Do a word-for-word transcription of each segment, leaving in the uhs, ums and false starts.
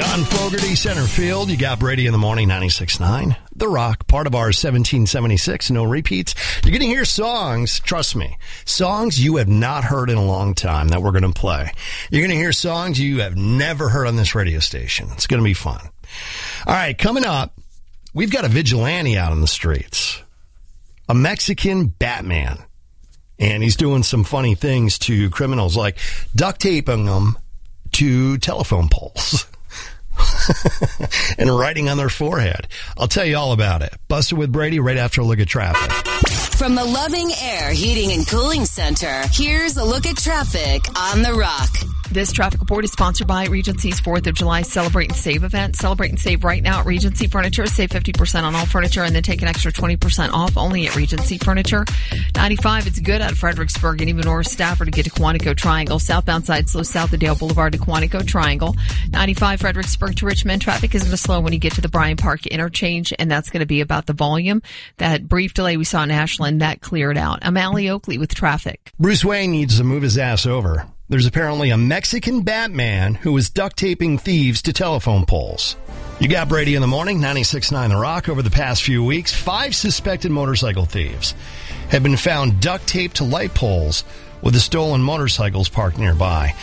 John Fogerty, center field. You got Brady in the morning, ninety-six point nine. The Rock, part of our seventeen seventy-six, no repeats. You're going to hear songs, trust me, songs you have not heard in a long time that we're going to play. You're going to hear songs you have never heard on this radio station. It's going to be fun. All right, coming up, we've got a vigilante out on the streets. A Mexican Batman. And he's doing some funny things to criminals, like duct taping them to telephone poles and writing on their forehead. I'll tell you all about it. Busted with Brady right after a look at traffic. From the Loving Air Heating and Cooling Center, here's a look at traffic on The Rock. This traffic report is sponsored by Regency's fourth of July Celebrate and Save event. Celebrate and save right now at Regency Furniture. Save fifty percent on all furniture and then take an extra twenty percent off only at Regency Furniture. ninety-five, it's good out of Fredericksburg and even North Stafford to get to Quantico Triangle. Southbound side slow south of Dale Boulevard to Quantico Triangle. ninety-five, Fredericksburg to Richmond. Traffic is going to slow when you get to the Bryan Park interchange, and that's going to be about the volume. That brief delay we saw in Ashland, that cleared out. I'm Allie Oakley with traffic. Bruce Wayne needs to move his ass over. There's apparently a Mexican Batman who is duct taping thieves to telephone poles. You got Brady in the morning, ninety-six point nine The Rock. Over the past few weeks, five suspected motorcycle thieves have been found duct taped to light poles with the stolen motorcycles parked nearby.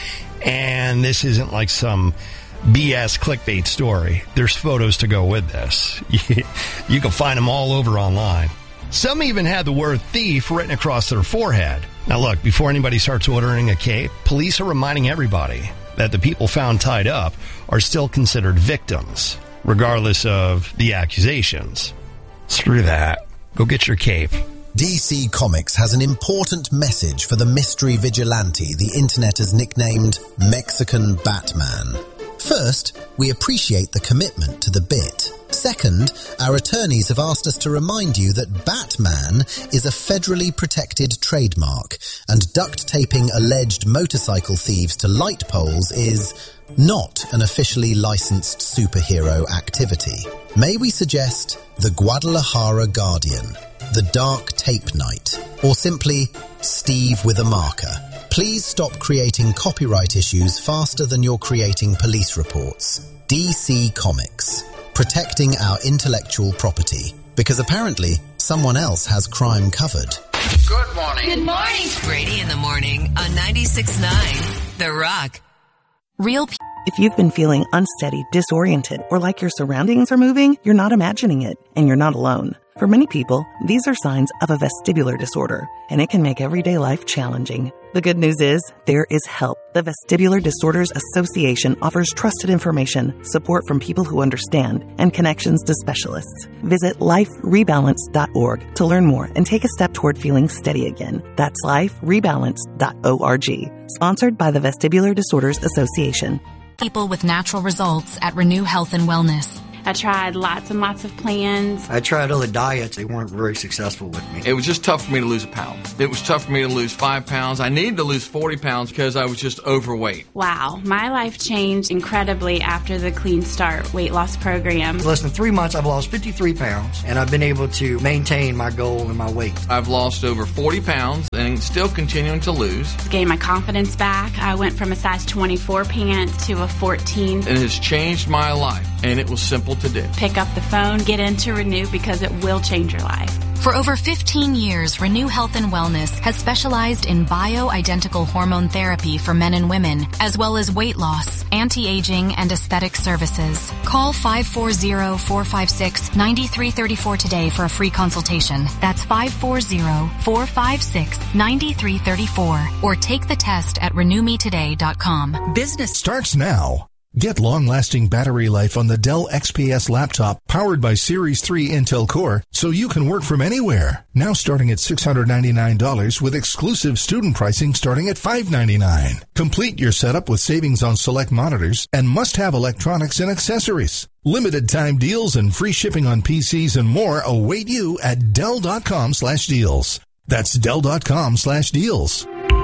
And this isn't like some B S clickbait story. There's photos to go with this. You can find them all over online. Some even had the word thief written across their forehead. Now look, before anybody starts ordering a cape, police are reminding everybody that the people found tied up are still considered victims, regardless of the accusations. Screw that. Go get your cape. D C Comics has an important message for the mystery vigilante the internet has nicknamed Mexican Batman. First, we appreciate the commitment to the bit. Second, our attorneys have asked us to remind you that Batman is a federally protected trademark, and duct taping alleged motorcycle thieves to light poles is not an officially licensed superhero activity. May we suggest the Guadalajara Guardian, the Dark Tape Knight, or simply Steve with a marker? Please stop creating copyright issues faster than you're creating police reports. D C Comics. Protecting our intellectual property. Because apparently, someone else has crime covered. Good morning. Good morning. Brady in the morning on ninety-six point nine The Rock. Real people. If you've been feeling unsteady, disoriented, or like your surroundings are moving, you're not imagining it, and you're not alone. For many people, these are signs of a vestibular disorder, and it can make everyday life challenging. The good news is, there is help. The Vestibular Disorders Association offers trusted information, support from people who understand, and connections to specialists. Visit life rebalance dot org to learn more and take a step toward feeling steady again. That's life rebalance dot org. Sponsored by the Vestibular Disorders Association. People with natural results at Renew Health and Wellness. I tried lots and lots of plans. I tried other diets. They weren't very successful with me. It was just tough for me to lose a pound. It was tough for me to lose five pounds. I needed to lose forty pounds because I was just overweight. Wow. My life changed incredibly after the Clean Start weight loss program. In less than three months, I've lost fifty-three pounds, and I've been able to maintain my goal and my weight. I've lost over forty pounds and still continuing to lose. Gained my confidence back. I went from a size twenty-four pant to a fourteen. It has changed my life, and it was simple to do. Pick up the phone, get into Renew, because it will change your life. For over fifteen years, Renew Health and Wellness has specialized in bio-identical hormone therapy for men and women, as well as weight loss, anti-aging, and aesthetic services. Call five four zero, four five six, nine three three four today for a free consultation. That's five four zero, four five six, nine three three four. Or take the test at renew me today dot com. Business starts now. Get long-lasting battery life on the Dell X P S laptop powered by Series three Intel Core so you can work from anywhere. Now starting at six hundred ninety-nine dollars with exclusive student pricing starting at five hundred ninety-nine dollars. Complete your setup with savings on select monitors and must-have electronics and accessories. Limited time deals and free shipping on P Cs and more await you at Dell.com slash deals. That's Dell.com slash deals.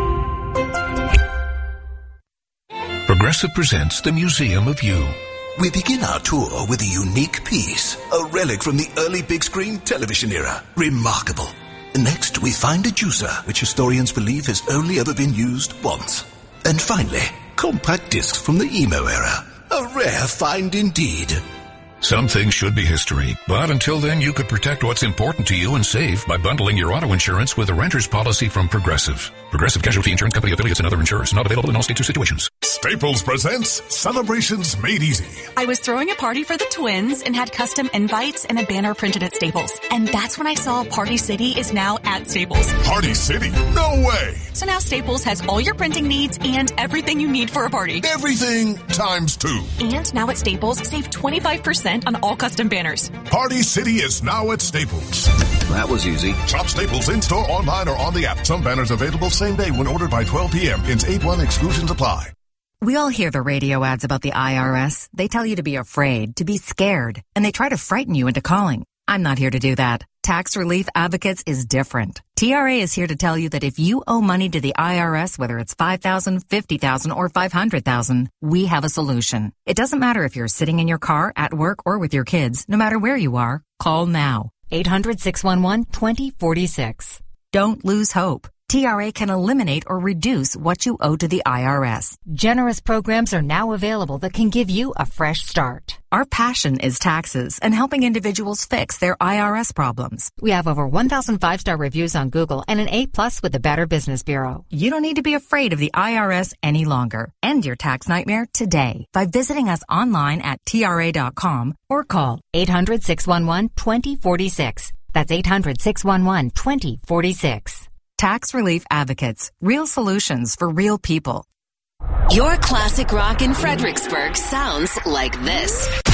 Progressive presents the Museum of You. We begin our tour with a unique piece, a relic from the early big screen television era. Remarkable. Next, we find a juicer, which historians believe has only ever been used once. And finally, compact discs from the emo era. A rare rare find indeed. Some things should be history, but until then, you could protect what's important to you and save by bundling your auto insurance with a renter's policy from Progressive. Progressive Casualty Insurance Company affiliates and other insurers. Not available in all states or situations. Staples presents Celebrations Made Easy. I was throwing a party for the twins and had custom invites and a banner printed at Staples. And that's when I saw Party City is now at Staples. Party City? No way! So now Staples has all your printing needs and everything you need for a party. Everything times two. And now at Staples, save twenty-five percent on all custom banners. Party City is now at Staples. That was easy. Shop Staples in-store, online, or on the app. Some banners available same day when ordered by twelve p.m. Ins eight one exclusions apply. We all hear the radio ads about the I R S. They tell you to be afraid, to be scared, and they try to frighten you into calling. I'm not here to do that. Tax Relief Advocates is different. T R A is here to tell you that if you owe money to the I R S, whether it's five thousand dollars, fifty thousand dollars, or five hundred thousand dollars, we have a solution. It doesn't matter if you're sitting in your car, at work, or with your kids. No matter where you are, call now. eight hundred, six one one, two zero four six. Don't lose hope. T R A can eliminate or reduce what you owe to the I R S. Generous programs are now available that can give you a fresh start. Our passion is taxes and helping individuals fix their I R S problems. We have over one thousand five-star reviews on Google and an A plus with the Better Business Bureau. You don't need to be afraid of the I R S any longer. End your tax nightmare today by visiting us online at T R A dot com or call eight hundred, six one one, two zero four six. That's eight hundred, six one one, two zero four six. Tax Relief Advocates. Real solutions for real people. Your classic rock in Fredericksburg sounds like this.